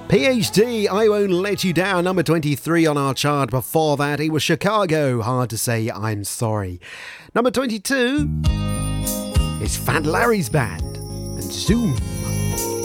PhD, I Won't Let You Down, number 23 on our chart. Before that, it was Chicago, Hard to Say I'm Sorry. Number 22 is Fat Larry's Band and Zoom.